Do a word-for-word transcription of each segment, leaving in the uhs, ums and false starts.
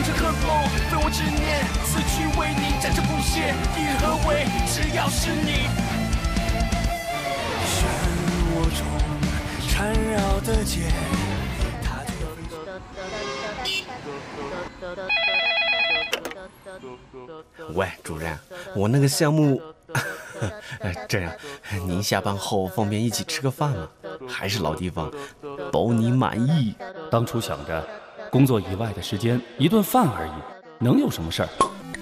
着贺龙，非我执念，此去为你战争不懈，以何为？只要是你。漩涡中缠绕的结。 喂，主任，我那个项目，这样，您下班后方便一起吃个饭吗？还是老地方，包你满意。 当初想着，工作以外的时间一顿饭而已，能有什么事儿？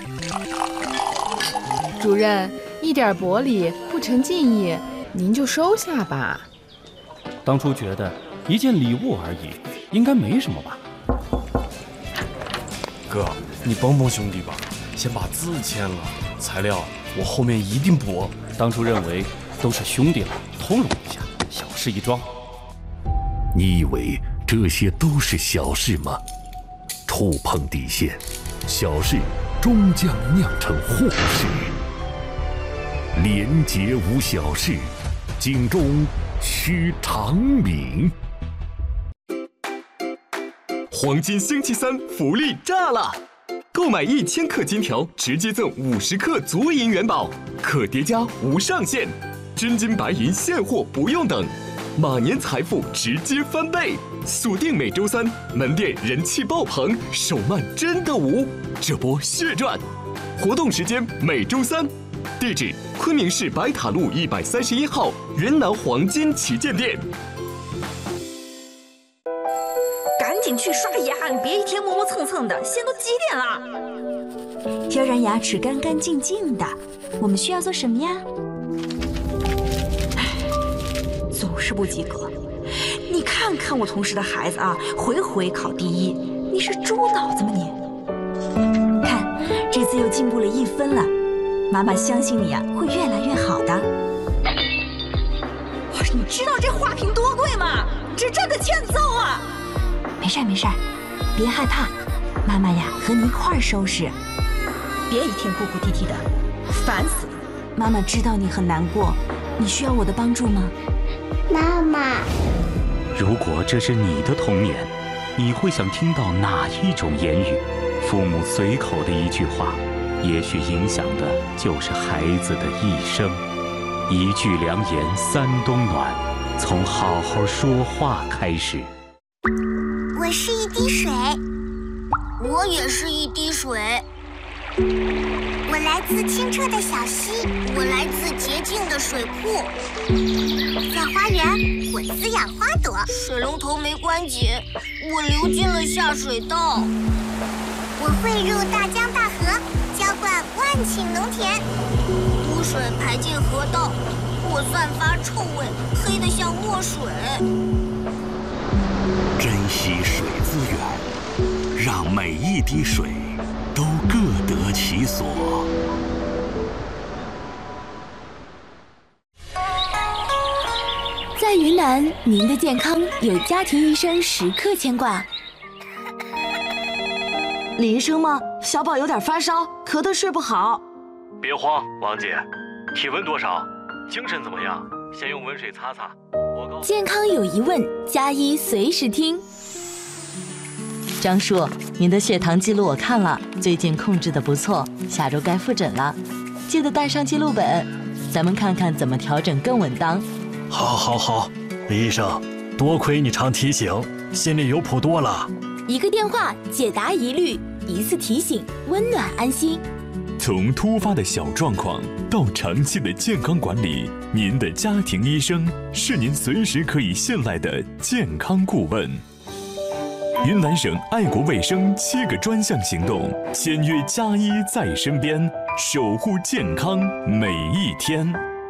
主任，一点薄礼不成敬意，您就收下吧。 当初觉得一件礼物而已，应该没什么吧？ 哥，你帮帮兄弟吧，先把字签了，材料我后面一定补。 当初认为都是兄弟了，通融一下，小事一桩。 你以为这些都是小事吗？触碰底线，小事终将酿成祸事。廉洁无小事，警钟须长鸣。 黄金星期三福利炸了！购买一千克金条，直接赠五十克足银元宝，可叠加无上限，真金白银现货不用等，马年财富直接翻倍。锁定每周三，门店人气爆棚，手慢真的无，这波血赚！活动时间每周三，地址昆明市白塔路一百三十一号云南黄金旗舰店。 赶紧去刷牙，你别一天磨磨蹭蹭的，现在都几点了？ 要让牙齿干干净净的，我们需要做什么呀？ 总是不及格。你看看我同事的孩子啊，回回考第一，你是猪脑子吗你？ 看，这次又进步了一分了，妈妈相信你啊，会越来越好的。 你知道这花瓶多贵吗？这真的欠揍啊！ 没事没事，别害怕，妈妈呀和你一块儿收拾。 别一天哭哭啼啼的，烦死了。 妈妈知道你很难过，你需要我的帮助吗？ 妈妈， 如果这是你的童年，你会想听到哪一种言语？父母随口的一句话，也许影响的就是孩子的一生。一句良言三冬暖，从好好说话开始。 我是一滴水， 我也是一滴水。 我来自清澈的小溪， 我来自洁净的水库。 在花园，我滋养花朵。 水龙头没关紧，我流进了下水道。 我汇入大江大河，浇灌万顷农田。 污水排进河道，我散发臭味，黑得像墨水。 珍惜水资源，让每一滴水都各得其所。 在云南，您的健康有家庭医生时刻牵挂。 李医生吗？小宝有点发烧，咳得睡不好。 别慌，王姐，体温多少？精神怎么样？先用温水擦擦。 健康有疑问，加医随时听。 张叔，您的血糖记录我看了，最近控制得不错，下周该复诊了，记得带上记录本，咱们看看怎么调整更稳当。 好，好，好，李医生，多亏你常提醒，心里有谱多了。 一个电话解答疑虑，一次提醒温暖安心。 从突发的小状况到长期的健康管理，您的家庭医生是您随时可以信赖的健康顾问。云南省爱国卫生七个专项行动，签约加医在身边，守护健康每一天。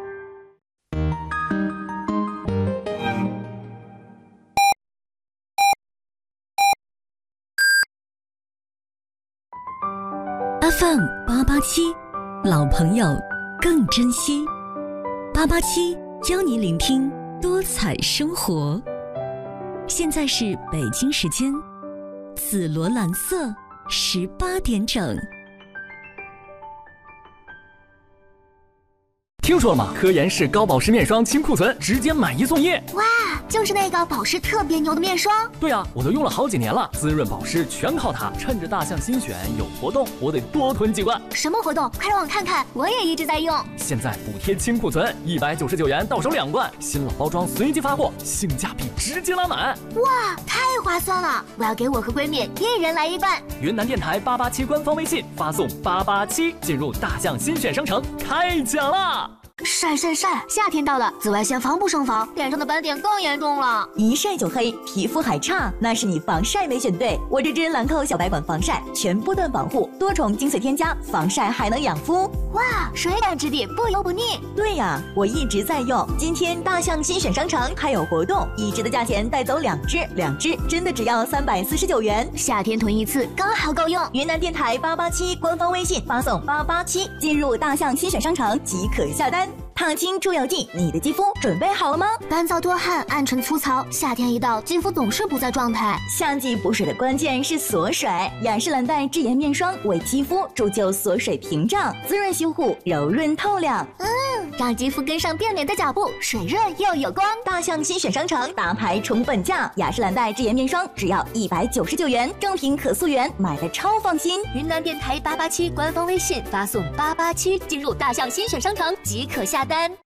F M 八八七，老朋友更珍惜。八八七教你聆听多彩生活。现在是北京时间紫罗兰色十八点整。 听说了吗？科颜氏高保湿面霜清库存，直接买一送一。 哇，就是那个保湿特别牛的面霜。 对啊，我都用了好几年了，滋润保湿全靠它。趁着大象新选有活动，我得多囤几罐。 什么活动？快让我看看，我也一直在用。 现在补贴清库存，一百九十九元到手两罐，新老包装随机发货，性价比直接拉满。 哇，太划算了！我要给我和闺蜜一人来一罐。 云南电台八八七官方微信发送八八七，进入大象新选商城开奖啦！ 晒晒晒！夏天到了，紫外线防不胜防，脸上的斑点更严重了。 一晒就黑，皮肤还差，那是你防晒没选对。我这支兰蔻小白管防晒，全波段保护，多重精粹添加，防晒还能养肤。 哇，水感质地，不油不腻。 对呀，我一直在用。今天大象新选商城还有活动，一支的价钱带走两支，两支真的只要三百四十九元。 夏天囤一次刚好够用。 云南电台八八七官方微信发送八八七，进入大象新选商城即可下单。烫青出油剂，你的肌肤准备好了吗？ 干燥多汗，暗沉粗糙，夏天一到，肌肤总是不在状态。 夏季补水的关键是锁水，雅诗兰黛智妍面霜为肌肤铸就锁水屏障，滋润修护，柔润透亮。 嗯，让肌肤跟上变美的脚步，水润又有光。 大象新选商城大牌重本价，雅诗兰黛智妍面霜只要一百九十九元，正品可溯源，买的超放心。 云南电台八八七官方微信发送八八七，进入大象新选商城即可下单。